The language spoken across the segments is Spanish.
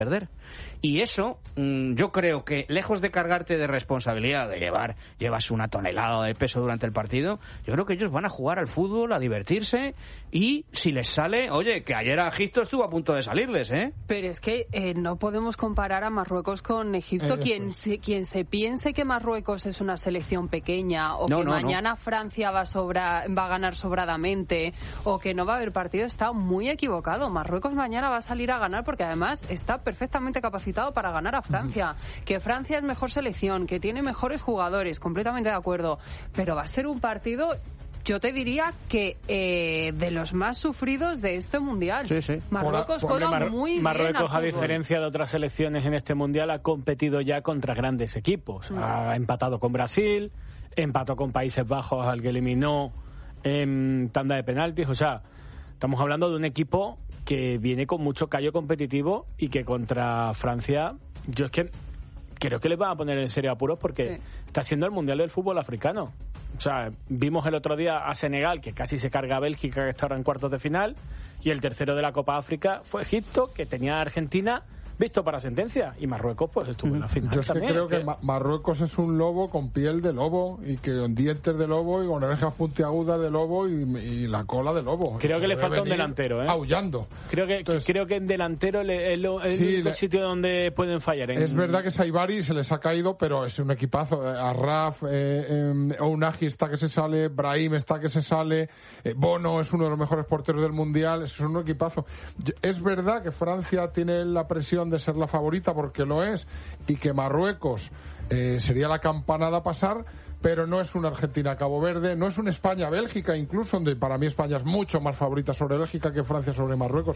perder. Y eso, yo creo que lejos de cargarte de responsabilidad, de llevas una tonelada de peso durante el partido, yo creo que ellos van a jugar al fútbol, a divertirse, y si les sale, oye, que ayer a Egipto estuvo a punto de salirles, ¿eh? Pero es que no podemos comparar a Marruecos con Egipto. Quien se piense que Marruecos es una selección pequeña, o que mañana Francia va a ganar sobradamente, o que no va a haber partido, está muy equivocado. Marruecos mañana va a salir a ganar, porque además está perfectamente capacitado para ganar a Francia. Que Francia es mejor selección, que tiene mejores jugadores, completamente de acuerdo, pero va a ser un partido, yo te diría que de los más sufridos de este mundial. Sí. Marruecos juega muy bien. Marruecos, a diferencia de otras selecciones en este mundial, ha competido ya contra grandes equipos. Ha empatado con Brasil, empató con Países Bajos, al que eliminó en tanda de penaltis. O sea, estamos hablando de un equipo que viene con mucho callo competitivo, y que contra Francia, yo es que creo que les van a poner en serio apuros, porque está siendo el mundial del fútbol africano. O sea, vimos el otro día a Senegal, que casi se carga a Bélgica, que está ahora en cuartos de final, y el tercero de la Copa África fue Egipto, que tenía a Argentina visto para sentencia, y Marruecos pues estuvo en la final. Yo es también, que creo que Marruecos es un lobo con piel de lobo, y que con dientes de lobo, y con orejas puntiagudas de lobo, y la cola de lobo. Creo que le falta un delantero, aullando. Creo que en delantero es el único sitio donde pueden fallar. Es verdad que Saibari se les ha caído, pero es un equipazo. Arraf, Ounahi está que se sale, Brahim está que se sale, Bono es uno de los mejores porteros del mundial, es un equipazo. Es verdad que Francia tiene la presión de ser la favorita, porque lo es, y que Marruecos sería la campanada a pasar, pero no es una Argentina-Cabo Verde, no es un España-Bélgica, incluso, donde para mí España es mucho más favorita sobre Bélgica que Francia sobre Marruecos.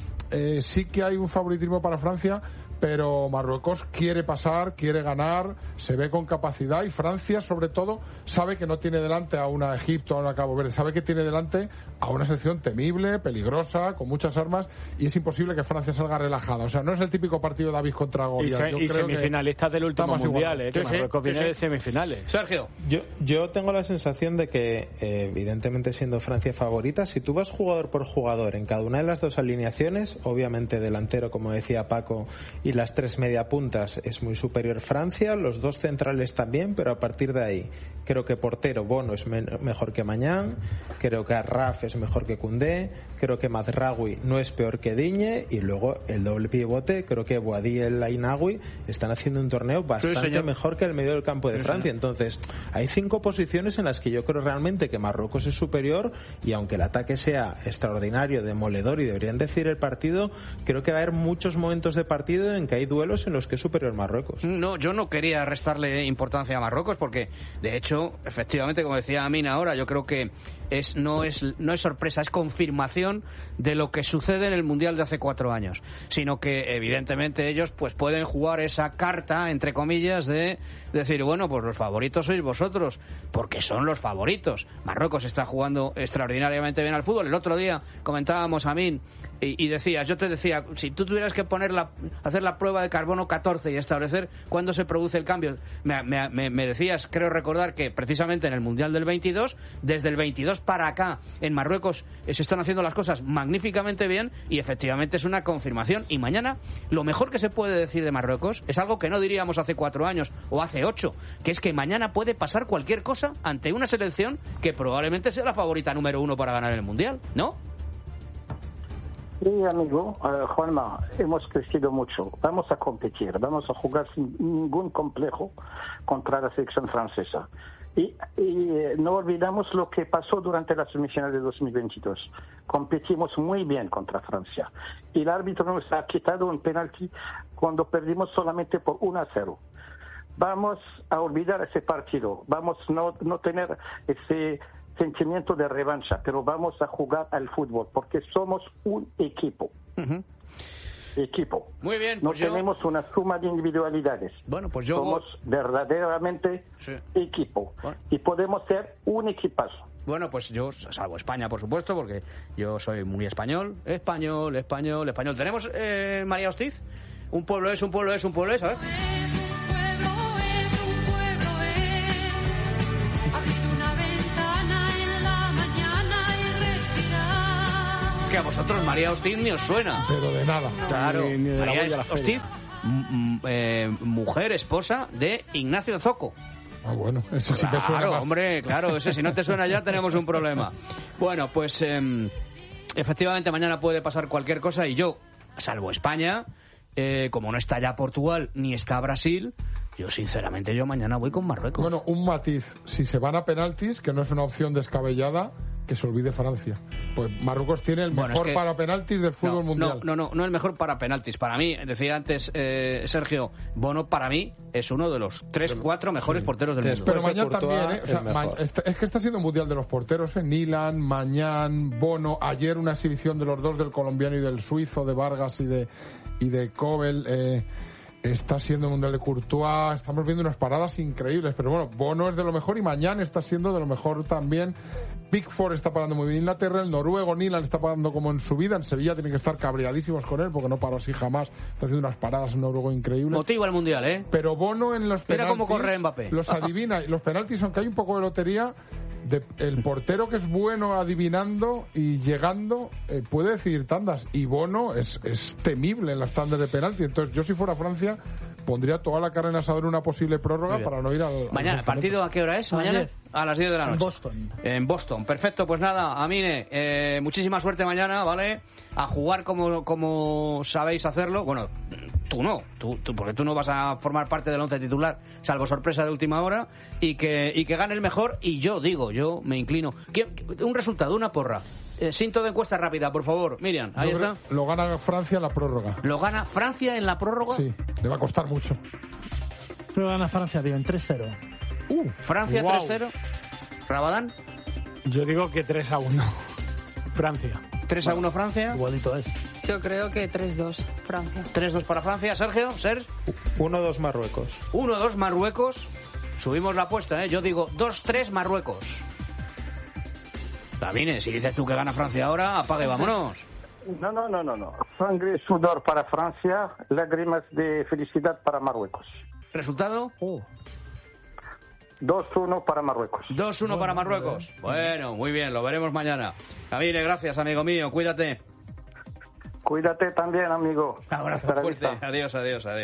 Sí que hay un favoritismo para Francia, pero Marruecos quiere pasar, quiere ganar, se ve con capacidad, y Francia, sobre todo, sabe que no tiene delante a una Egipto, a una Cabo Verde, sabe que tiene delante a una selección temible, peligrosa, con muchas armas, y es imposible que Francia salga relajada. O sea, no es el típico partido de David contra Goliat. Y semifinalistas del último mundial, que Marruecos viene de semifinales. Sergio. Yo tengo la sensación de que, evidentemente siendo Francia favorita, si tú vas jugador por jugador en cada una de las dos alineaciones, obviamente delantero, como decía Paco, y las tres mediapuntas es muy superior Francia, los dos centrales también, pero a partir de ahí creo que portero Bono es mejor que Mañán, creo que Arraf es mejor que Koundé, creo que Mazraoui no es peor que Digne, y luego el doble pivote, creo que Boadi y el Ainaoui están haciendo un torneo bastante mejor que el medio del campo de Francia. Entonces hay 5 posiciones en las que yo creo realmente que Marruecos es superior, y aunque el ataque sea extraordinario, demoledor, y deberían decir el partido, creo que va a haber muchos momentos de partido en que hay duelos en los que es superior Marruecos. No, yo no quería restarle importancia a Marruecos, porque de hecho, efectivamente, como decía Amin ahora, yo creo que no es sorpresa, es confirmación de lo que sucede en el Mundial de hace 4 años, sino que evidentemente ellos pues pueden jugar esa carta, entre comillas, de decir, bueno, pues los favoritos sois vosotros, porque son los favoritos. Marruecos está jugando extraordinariamente bien al fútbol. El otro día comentábamos, Amin, y decías, yo te decía, si tú tuvieras que hacer la prueba de carbono 14 y establecer cuándo se produce el cambio, me decías, creo recordar, que precisamente en el Mundial del 22, desde el 22 para acá, en Marruecos se están haciendo las cosas magníficamente bien, y efectivamente es una confirmación. Y mañana, lo mejor que se puede decir de Marruecos es algo que no diríamos hace 4 años o hace 8, que es que mañana puede pasar cualquier cosa ante una selección que probablemente sea la favorita número 1 para ganar el Mundial, ¿no? Sí, amigo, Juanma, hemos crecido mucho. Vamos a competir, vamos a jugar sin ningún complejo contra la selección francesa. Y no olvidamos lo que pasó durante la semifinal de 2022. Competimos muy bien contra Francia. Y el árbitro nos ha quitado un penalti cuando perdimos solamente por 1-0. Vamos a olvidar ese partido. Vamos a no tener ese sentimiento de revancha, pero vamos a jugar al fútbol, porque somos un equipo. Equipo. Muy bien. No tenemos una suma de individualidades. Bueno, pues somos verdaderamente equipo. Bueno. Y podemos ser un equipazo. Bueno, pues yo, salvo España, por supuesto, porque yo soy muy español. Español. ¿Tenemos María Hostiz? Un pueblo es, a ver. que a vosotros María Hostiz ni os suena. Pero de nada. Claro, Ni de la María Vuelta a la Hostiz, Feria. mujer, esposa de Ignacio Zoco. Ah, bueno, eso sí que suena Claro, más. hombre, claro, ese si no te suena ya tenemos un problema. Bueno, pues efectivamente mañana puede pasar cualquier cosa y yo, salvo España, como no está ya Portugal ni está Brasil, yo sinceramente mañana voy con Marruecos. Bueno, un matiz. Si se van a penaltis, que no es una opción descabellada, que se olvide Francia. Pues Marruecos tiene el mejor para penaltis del fútbol mundial. No el mejor para penaltis. Para mí, decía antes Sergio, Bono para mí es uno de los 3-4 mejores porteros del mundo. Pero Mañán también, es que está siendo un mundial de los porteros, Nilan, Mañán, Bono, ayer una exhibición de los dos, del colombiano y del suizo, de Vargas y de Kobel, está siendo el mundial de Courtois, estamos viendo unas paradas increíbles, pero bueno, Bono es de lo mejor y Mañán está siendo de lo mejor también. Pickford está parando muy bien Inglaterra, el noruego Nilan está parando como en su vida, en Sevilla tienen que estar cabreadísimos con él porque no paró así jamás, está haciendo unas paradas en noruego increíbles. Motiva el mundial, ¿eh? Pero Bono en los penaltis, mira cómo corre Mbappé, los adivina, y los penaltis, aunque hay un poco de lotería, el portero que es bueno adivinando y llegando puede decidir tandas, y Bono es temible en las tandas de penalti. Entonces yo, si fuera Francia, pondría toda la carne en asador en una posible prórroga para no ir al mañana. ¿El partido a qué hora es? Mañana a las 10 de la noche. En Boston. Perfecto, pues nada, Amine, muchísima suerte mañana, ¿vale? A jugar como sabéis hacerlo. Bueno, tú no, porque tú no vas a formar parte del 11 titular, salvo sorpresa de última hora, y que gane el mejor. Y yo me inclino. Un resultado, una porra. Cinto de encuesta rápida, por favor. Miriam, ahí está. Lo gana Francia en la prórroga. ¿Lo gana Francia en la prórroga? Sí, le va a costar mucho. Lo gana Francia, digo, en 3-0. Francia 3-0. ¿Rabadán? Yo digo que 3-1. Francia. 3-1 Francia. Igualito es. Yo creo que 3-2 Francia. 3-2 para Francia. Sergio, 1-2 Marruecos. 1-2 Marruecos. Subimos la apuesta, ¿eh? Yo digo 2-3 Marruecos. También, si dices tú que gana Francia ahora, apague, vámonos. No. Sangre y sudor para Francia, lágrimas de felicidad para Marruecos. ¿Resultado? 2-1 para Marruecos. 2-1 para Marruecos. Bueno, muy bien, lo veremos mañana. Camille, gracias, amigo mío, cuídate. Cuídate también, amigo. Abrazo fuerte. Adiós.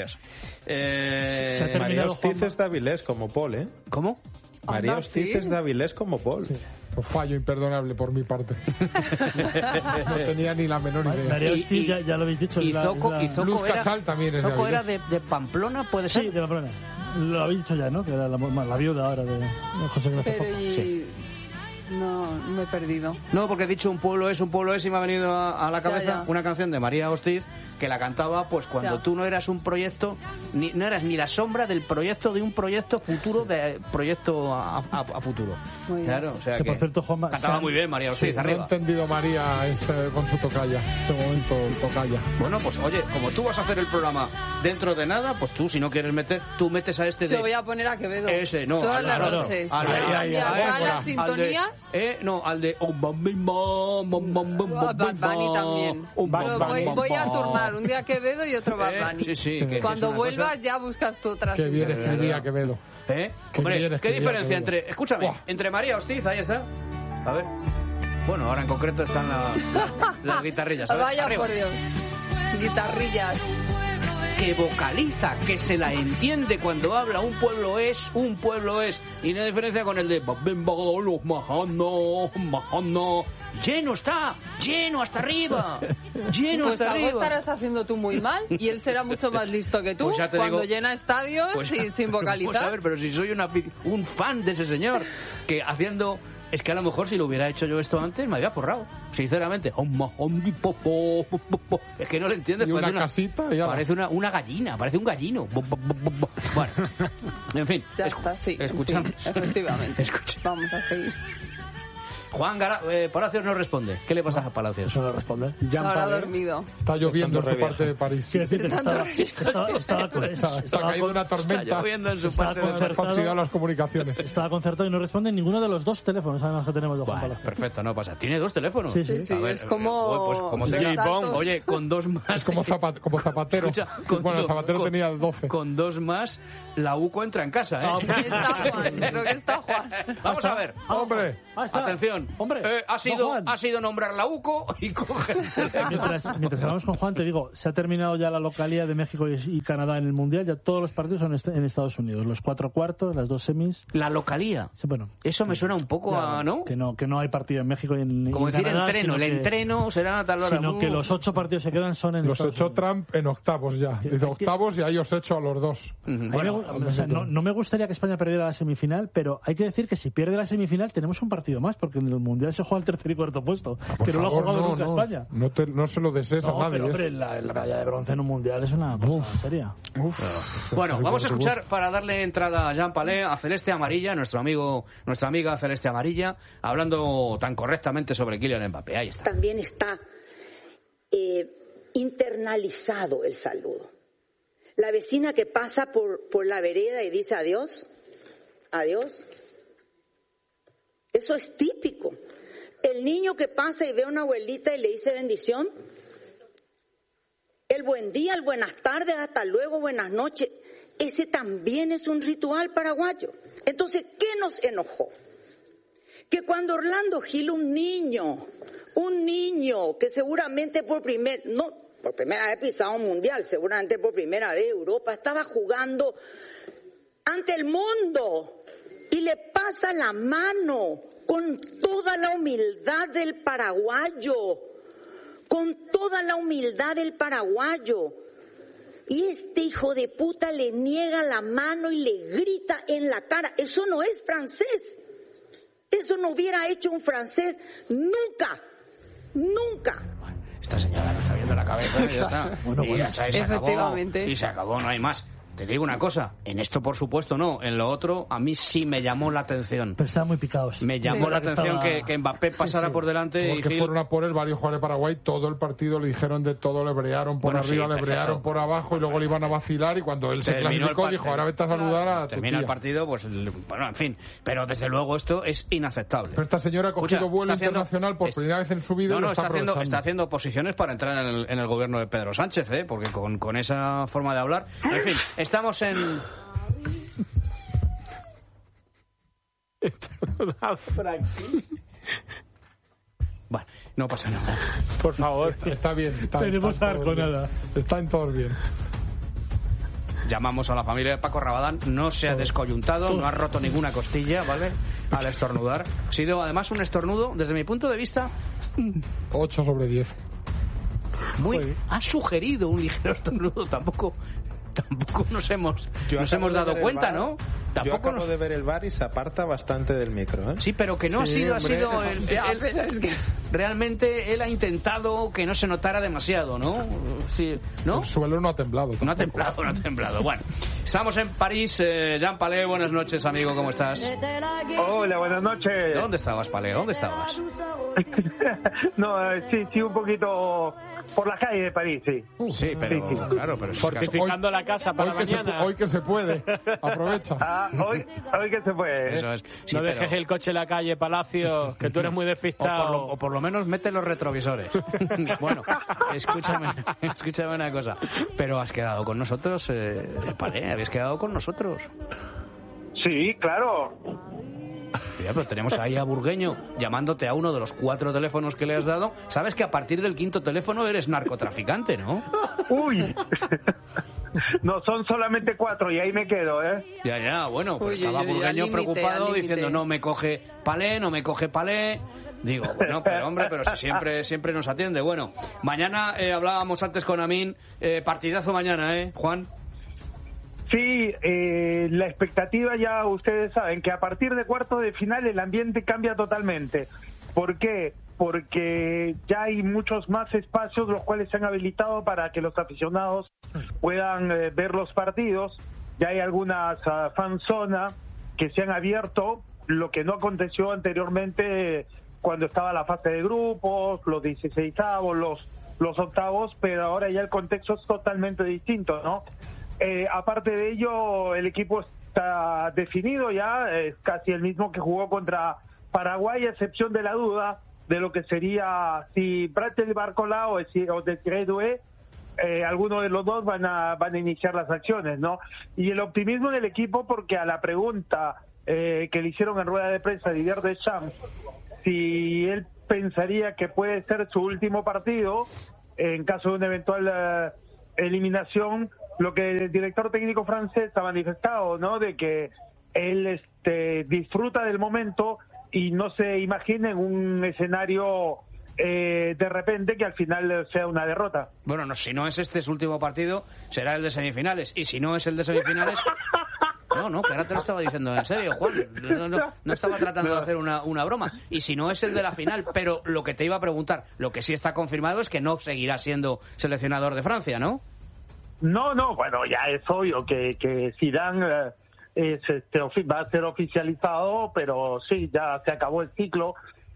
María Hostiz es de Avilés como Paul, ¿eh? ¿Cómo? María Hostiz es de Avilés como Paul. Sí. Un fallo imperdonable por mi parte. No tenía ni la menor idea. María Hostiz, ya lo habéis dicho. Y Zoco Luz Casal también es de Zoco Avilés. era de Pamplona, ¿puede ser? Sí, de Pamplona. Lo habéis dicho ya, ¿no? Que era la viuda ahora de José Ignacio. Pero no, me he perdido. No, porque he dicho un pueblo es y me ha venido a la cabeza una canción de María Hostiz que la cantaba pues cuando tú no eras un proyecto, no eras ni la sombra del proyecto de un proyecto futuro, de proyecto a futuro. Claro, o sea que por cierto, Juanma, cantaba muy bien María Hostiz, arriba. No he entendido María con su tocaya, este momento tocaya. Bueno, pues oye, como tú vas a hacer el programa dentro de nada, pues tú si no quieres tú metes a este de... Yo voy a poner a Quevedo. Ese, no. Todas las noches. A las sintonías. Al de Bad Bunny también. Voy a turnar un día Quevedo y otro Bad Bunny. Sí, cuando vuelvas ya buscas tú otra. Qué bien escribía Quevedo. Hombre, ¿qué diferencia entre entre María Hostiz, ahí está? A ver. Bueno, ahora en concreto están las guitarrillas. Vaya arriba. por Dios. Guitarrillas. Que vocaliza, que se la entiende cuando habla. Un pueblo es. Y no hay diferencia con el de lleno hasta arriba. Pues algo estarás haciendo tú muy mal y él será mucho más listo que tú pues cuando llena estadios sin vocalizar. Pues a ver, pero si soy un fan de ese señor que haciendo... Es que a lo mejor si lo hubiera hecho yo esto antes me había forrado, sinceramente. Es que no lo entiendes. Y una casita y parece una gallina, parece un gallino. Bueno, en fin. Ya está, sí. Escuchamos. Sí, efectivamente. Vamos a seguir. Juan Palacios no responde. ¿Qué le pasa a Palacios? Eso no responde. Ahora dormido. Está lloviendo en su parte de París. Está caído una tormenta. Está lloviendo en su parte de París. Ha fastidiado las comunicaciones. Estaba concertado y no responde ninguno de los dos teléfonos además que tenemos de Juan Palacios. Perfecto, no pasa. ¿Tiene dos teléfonos? Sí. Es como... Pues como oye, con dos más... Es como Zapatero. Bueno, Zapatero tenía 12. Con dos más, la UCO entra en casa, ¿eh? Está Juan. Creo que está Juan. Vamos a ver. ¡Hombre! Atención. Juan. Hombre, ha sido nombrar la UCO y coger... Mientras hablamos con Juan, te digo, se ha terminado ya la localidad de México y Canadá en el Mundial, ya todos los partidos son en Estados Unidos, los 4 cuartos, las 2 semis. La localía. Sí, bueno. Eso me suena un poco a, ¿no? Que no hay partido en México y en Como decir Canadá, el entreno será a tal hora. Sino que los 8 partidos se quedan son en los Estados echó Unidos. Trump en octavos ya. Dice octavos y ahí os echo a los 2. Bueno, no me gustaría que España perdiera la semifinal, pero hay que decir que si pierde la semifinal tenemos un partido más, porque en el Mundial se juega el tercer y cuarto puesto, que no lo ha jugado nunca España. No se lo desees a nadie. Pero, hombre, la medalla de bronce en un Mundial es una cosa seria. Bueno, vamos a escuchar, para darle entrada a Jean Palé, a Celeste Amarilla, nuestra amiga Celeste Amarilla, hablando tan correctamente sobre Kylian Mbappé. Ahí está. También está internalizado el saludo. La vecina que pasa por la vereda y dice adiós, adiós. Eso es típico. El niño que pasa y ve a una abuelita y le dice bendición. El buen día, el buenas tardes, hasta luego, buenas noches. Ese también es un ritual paraguayo. Entonces, ¿qué nos enojó? Que cuando Orlando Gil, un niño que seguramente por primera vez pisado un mundial, seguramente por primera vez Europa, estaba jugando ante el mundo y le pasa la mano con toda la humildad del paraguayo, y este hijo de puta le niega la mano y le grita en la cara. Eso no es francés. Eso no hubiera hecho un francés nunca. Esta señora no está viendo la cabeza y ya está. Efectivamente. Y se acabó, no hay más. Te digo una cosa, en esto por supuesto no, en lo otro a mí sí me llamó la atención. Pero estaban muy picados. Me llamó la atención que Mbappé pasara por delante. Porque fueron a por él varios jugadores de Paraguay, todo el partido le dijeron de todo, le brearon por arriba, le brearon por abajo y luego le iban a vacilar y cuando él se clasificó dijo, ahora vete a saludar a tu termina tía. El partido, pues bueno, en fin, pero desde luego esto es inaceptable. Pero esta señora ha cogido vuelo internacional por primera vez en su vida y lo está aprovechando. Está haciendo posiciones para entrar en el gobierno de Pedro Sánchez, porque con esa forma de hablar, en fin, estamos en... Bueno, no pasa nada. Por favor. Está bien. Tenemos arco, nada. Están todos bien. Llamamos a la familia de Paco Rabadán. No se ha descoyuntado, no ha roto ninguna costilla, ¿vale? Al estornudar. Ha sido además un estornudo, desde mi punto de vista... 8 sobre 10. Ha sugerido un ligero estornudo, tampoco nos hemos dado cuenta, ¿no? Yo acabo de ver el VAR y se aparta bastante del micro, ¿eh? Sí, pero que no ha sido realmente él ha intentado que no se notara demasiado, ¿no? Sí, ¿no? El suelo no ha temblado. No ha temblado. Bueno, estamos en París. Jean Palé, buenas noches, amigo, ¿cómo estás? Hola, buenas noches. ¿Dónde estabas, Palé? ¿Dónde estabas? No, sí, un poquito por la calle de París, sí. Sí, pero claro, pero fortificando la casa para mañana. Hoy que se puede, aprovecha. Hoy que se puede. Eso es. Sí, no dejes el coche en la calle, Palacio, que tú eres muy despistado. O por lo menos mete los retrovisores. Bueno, escúchame una cosa. Pero has quedado con nosotros, Palé, habéis quedado con nosotros. Sí, claro. Mira, pero tenemos ahí a Burgueño llamándote a uno de los 4 teléfonos que le has dado. Sabes que a partir del 5.º teléfono eres narcotraficante, ¿no? Uy. No, son solamente 4 y ahí me quedo, ¿eh? Ya, bueno, pues estaba Burgueño preocupado diciendo no me coge Palé. Digo, bueno, pero hombre, pero si siempre nos atiende. Bueno, mañana hablábamos antes con Amin, partidazo mañana, Juan. Sí, la expectativa ya ustedes saben que a partir de cuartos de final el ambiente cambia totalmente. ¿Por qué? Porque ya hay muchos más espacios los cuales se han habilitado para que los aficionados puedan ver los partidos. Ya hay algunas fanzonas que se han abierto, lo que no aconteció anteriormente cuando estaba la fase de grupos, los 16avos, los octavos, pero ahora ya el contexto es totalmente distinto, ¿no? Aparte de ello, el equipo está definido ya, es casi el mismo que jugó contra Paraguay, a excepción de la duda de lo que sería si Bradley Barcola o Desiré Doué, alguno de los dos van a iniciar las acciones, ¿no? Y el optimismo del equipo, porque a la pregunta que le hicieron en rueda de prensa a Didier Deschamps si él pensaría que puede ser su último partido en caso de una eventual eliminación, lo que el director técnico francés ha manifestado, ¿no? De que él disfruta del momento y no se imagina en un escenario de repente que al final sea una derrota. Bueno, no, si no es este su último partido, será el de semifinales. Y si no es el de semifinales... No, que ahora te lo estaba diciendo en serio, Juan. No estaba tratando de hacer una broma. Y si no es el de la final, pero lo que te iba a preguntar, lo que sí está confirmado es que no seguirá siendo seleccionador de Francia, ¿no? No, bueno, ya es obvio que Zidane va a ser oficializado, pero sí, ya se acabó el ciclo.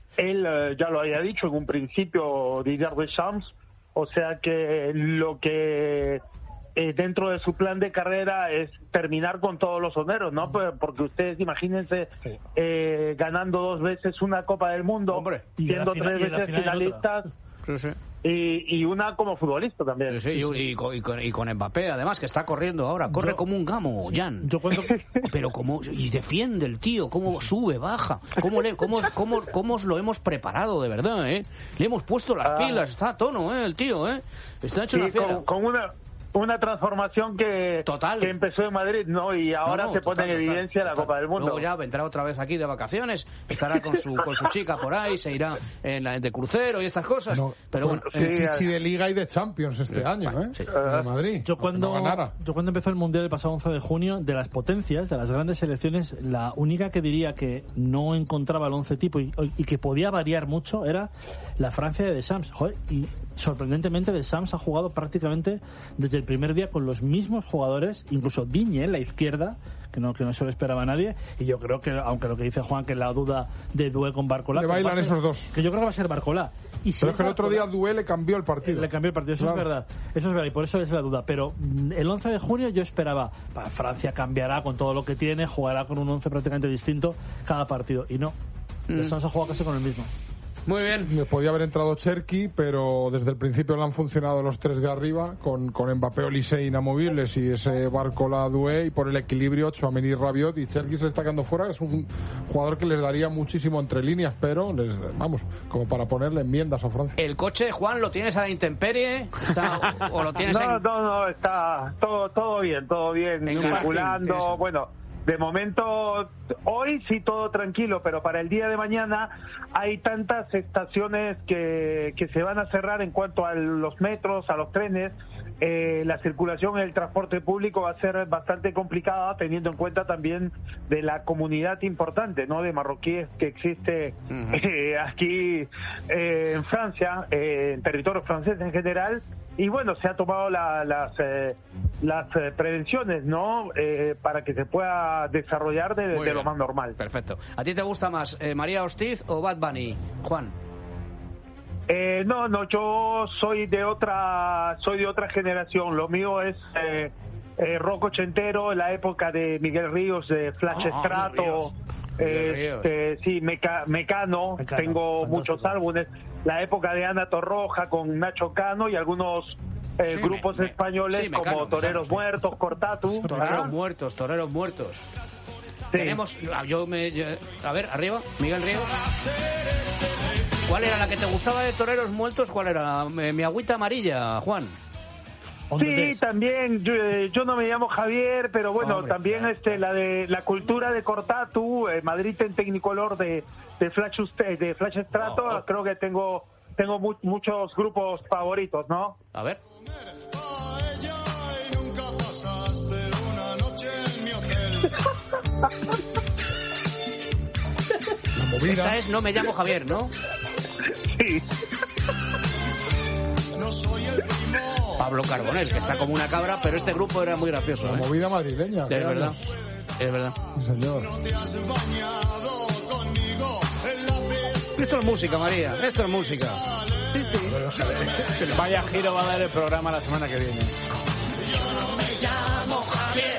Él ya lo había dicho en un principio, Didier Deschamps, o sea que lo que dentro de su plan de carrera es terminar con todos los honores, ¿no? Porque ustedes imagínense ganando 2 veces una Copa del Mundo, siendo 3 veces finalistas. Sí. Y una como futbolista también. Sí. Y con Mbappé, además, que está corriendo ahora. Corre como un gamo, Jan. Pero y defiende el tío, cómo sube, baja. Cómo lo hemos preparado, de verdad, ¿eh? Le hemos puesto las pilas, está a tono, el tío, ¿eh? Está hecho una fiera. Con una transformación que empezó en Madrid, ¿no? Y ahora se pone en evidencia la Copa del Mundo. Luego ya vendrá otra vez aquí de vacaciones, estará con su chica por ahí, se irá de crucero y estas cosas. Pero bueno, chichi de Liga y de Champions este año, ¿eh? Sí. De Madrid. Yo cuando empezó el Mundial el pasado 11 de junio, de las potencias, de las grandes selecciones, la única que diría que no encontraba el 11 tipo y que podía variar mucho era la Francia de Deschamps. Joder, y sorprendentemente Deschamps ha jugado prácticamente desde el primer día con los mismos jugadores, incluso Digne, la izquierda, que no se lo esperaba nadie, y yo creo que, aunque lo que dice Juan, que la duda de Doué con Barcola, le bailan esos dos, que yo creo que va a ser Barcola. Y si pero es que el otro día Doué le cambió el partido. Eso es verdad, y por eso es la duda. Pero el 11 de junio yo esperaba, Francia cambiará con todo lo que tiene, jugará con un 11 prácticamente distinto cada partido, y no, Deschamps ha jugado casi con el mismo. Muy bien. Podía haber entrado Cherki, pero desde el principio le han funcionado los 3 de arriba, con Mbappé, Olise inamovibles y ese Barcola Doué, y por el equilibrio Tchouaméni, Rabiot, y Cherki se está quedando fuera. Es un jugador que les daría muchísimo entre líneas, pero como para ponerle enmiendas a Francia. ¿El coche, Juan, lo tienes a la intemperie? ¿O lo tienes No, está todo bien, circulando, bueno. De momento, hoy sí todo tranquilo, pero para el día de mañana hay tantas estaciones que se van a cerrar en cuanto a los metros, a los trenes. La circulación en el transporte público va a ser bastante complicada, teniendo en cuenta también de la comunidad importante, ¿no?, de marroquíes que existe aquí en Francia, en territorio francés en general. Y bueno, se ha tomado las prevenciones, ¿no?, para que se pueda desarrollar de lo más normal. Perfecto. ¿A ti te gusta más María Hostiz o Bad Bunny, Juan? No, yo soy de otra generación. Lo mío es rock ochentero, la época de Miguel Ríos, de Flash Strato. Sí, Mecano, tengo muchos álbumes. La época de Ana Torroja con Nacho Cano y algunos grupos españoles como Toreros Muertos, Cortatu. Toreros Muertos. Sí. Tenemos, a ver, arriba, Miguel Ríos. ¿Cuál era la que te gustaba de Toreros Muertos? ¿Cuál era? Mi agüita amarilla, Juan. Sí, también, yo no me llamo Javier, pero bueno, también la cultura de Cortatu, Madrid en Tecnicolor de Flash Strato, creo que tengo muchos grupos favoritos, ¿no? A ver. La movida. Esta es No me llamo Javier, ¿no? Sí. No soy el primo. Pablo Carbonell, que está como una cabra, pero este grupo era muy gracioso. La movida madrileña. Es verdad. Sí, señor. Esto es música, María. Esto es música. Sí. Vaya giro va a dar el programa la semana que viene. Yo no me llamo Javier.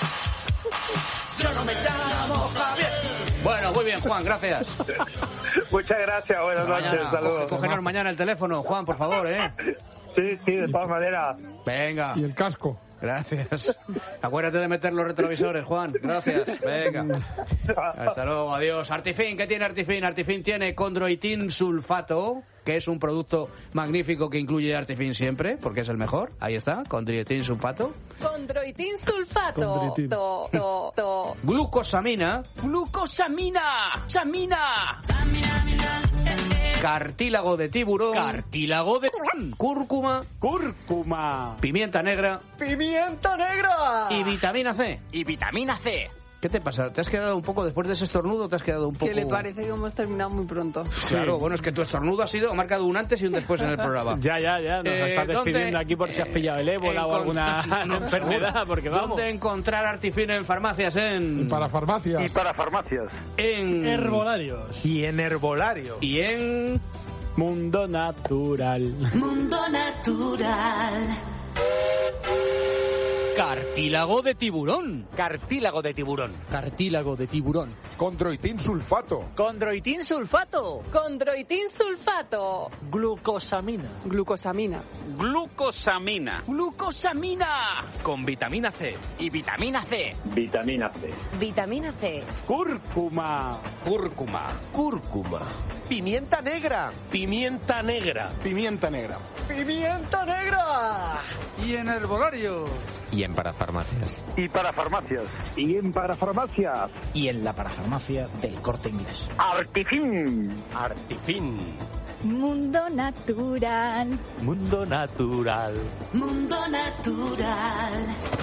Yo no me llamo Javier. Bueno, muy bien, Juan, gracias. Muchas gracias, buenas noches, saludos. Cógenos mañana el teléfono, Juan, por favor, Sí, de todas maneras. Venga. Y el casco. Gracias. Acuérdate de meter los retrovisores, Juan. Gracias. Venga. Hasta luego, adiós. Artifin, ¿qué tiene Artifin? Artifin tiene condroitin sulfato, que es un producto magnífico que incluye Artifin siempre, porque es el mejor. Ahí está, condroitin sulfato. Condroitin sulfato. Glucosamina. ¡Glucosamina! ¡Samina! Cartílago de tiburón. Cartílago de... Cúrcuma. Cúrcuma. Pimienta negra. ¡Pimienta negra! Y vitamina C. Y vitamina C. ¿Qué te pasa? ¿Te has quedado un poco, después de ese estornudo, te has quedado un poco...? Que le parece que hemos terminado muy pronto. Claro, bueno, es que tu estornudo ha marcado un antes y un después en el programa. Ya, nos estás despidiendo aquí por si has pillado el ébola o alguna enfermedad, porque vamos. ¿Dónde encontrar Artifin en farmacias? Y para farmacias. En... Herbolarios. Y en herbolario. Y en... Mundo Natural. Mundo Natural. Cartílago de tiburón. Cartílago de tiburón. Cartílago de tiburón. Condroitin sulfato. Condroitin sulfato. Condroitin sulfato. Glucosamina. Glucosamina. Glucosamina. Glucosamina. Con vitamina C. Y vitamina C. Vitamina C. Vitamina C. Cúrcuma. Cúrcuma. Cúrcuma. Pimienta negra. Pimienta negra. Pimienta negra. Pimienta negra. Y en herbolario. Y en parafarmacias. Y para farmacias. Y en parafarmacias. Y en la parafarmacia del Corte Inglés. Artifin. Artifin. Mundo Natural. Mundo Natural. Mundo Natural.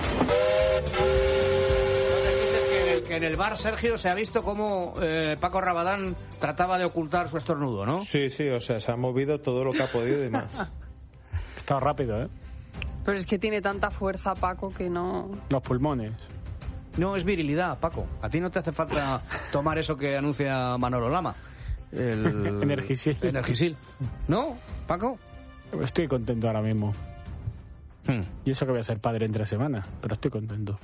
Que en el bar, Sergio, se ha visto cómo Paco Rabadán trataba de ocultar su estornudo, ¿no? Sí, o sea, se ha movido todo lo que ha podido y más. Está rápido, ¿eh? Pero es que tiene tanta fuerza, Paco, que no... Los pulmones. No, es virilidad, Paco. A ti no te hace falta tomar eso que anuncia Manolo Lama. El Energisil. ¿No, Paco? Estoy contento ahora mismo. Y eso que voy a ser padre en 3 semanas, pero estoy contento.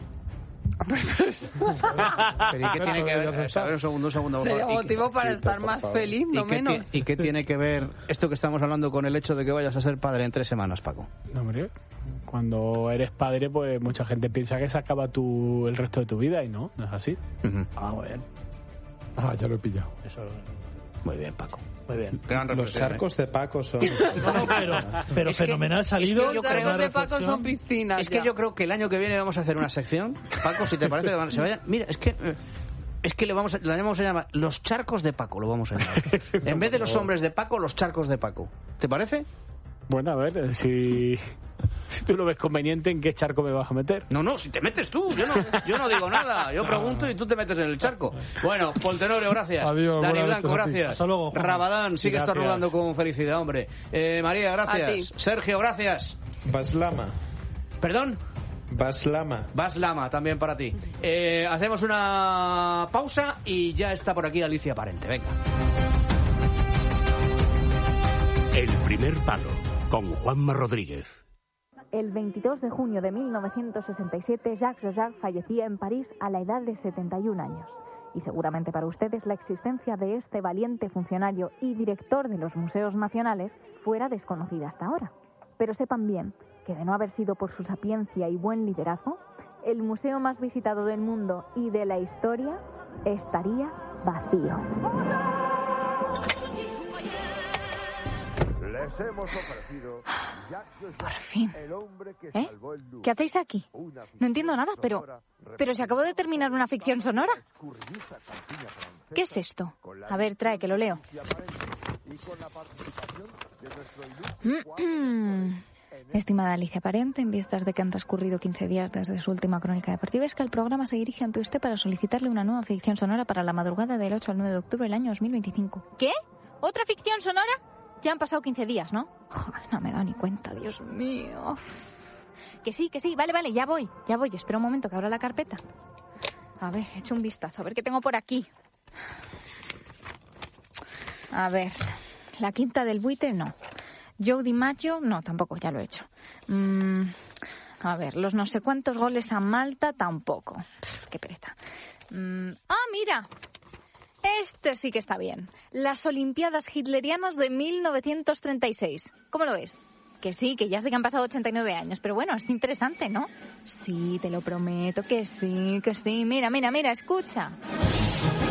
¿Pero y qué tiene que ver? Un segundo. Sería motivo para estar más feliz, no menos. ¿Y qué tiene que ver esto que estamos hablando con el hecho de que vayas a ser padre en 3 semanas, Paco? No, hombre, cuando eres padre, pues mucha gente piensa que se acaba el resto de tu vida y no es así. Muy bien. Ya lo he pillado. Eso. Muy bien, Paco. Muy bien. Los charcos de Paco son... pero es fenomenal salido. Los charcos de Paco son piscinas. Es que yo creo que el año que viene vamos a hacer una sección. Paco, si te parece, se vayan. Mira, es que la vamos a llamar Los Charcos de Paco, lo vamos a llamar. En vez de los hombres de Paco, los charcos de Paco. ¿Te parece? Bueno, a ver, si tú lo ves conveniente, ¿en qué charco me vas a meter? No, si te metes tú, yo no digo nada, yo pregunto y tú te metes en el charco. Bueno, Poltenorio, gracias. Adiós, Dani Blanco, gracias. Hasta luego, Juan. Rabadán, sigue estornudando con felicidad, hombre. María, gracias. Sergio, gracias. Baslama. ¿Perdón? Baslama también para ti. Hacemos una pausa y ya está por aquí Alicia Parente, venga. El primer palo, con Juanma Rodríguez. El 22 de junio de 1967, Jacques Chirac fallecía en París a la edad de 71 años. Y seguramente para ustedes la existencia de este valiente funcionario y director de los museos nacionales fuera desconocida hasta ahora. Pero sepan bien que de no haber sido por su sapiencia y buen liderazgo, el museo más visitado del mundo y de la historia estaría vacío. Les hemos ofrecido Por fin. ¿Qué hacéis aquí? No entiendo nada, pero si acabo de terminar una ficción sonora. ¿Qué es esto? A ver, trae, que lo leo. Estimada Alicia Parente, en vistas de que han transcurrido 15 días desde su última crónica deportiva, es que el programa se dirige ante usted para solicitarle una nueva ficción sonora para la madrugada del 8 al 9 de octubre del año 2025. ¿Qué? ¿Otra ficción sonora? Ya han pasado 15 días, ¿no? Joder, no me he dado ni cuenta, Dios mío. Que sí, vale, ya voy. Espera un momento que abra la carpeta. A ver, echo un vistazo, a ver qué tengo por aquí. A ver, La Quinta del Buitre, no. Joe DiMaggio, no, tampoco, ya lo he hecho. A ver, los no sé cuántos goles a Malta, tampoco. Qué pereza. Mira. Este sí que está bien. Las Olimpiadas Hitlerianas de 1936. ¿Cómo lo ves? Que sí, que ya sé que han pasado 89 años, pero bueno, es interesante, ¿no? Sí, te lo prometo que sí, que sí. Mira, escucha.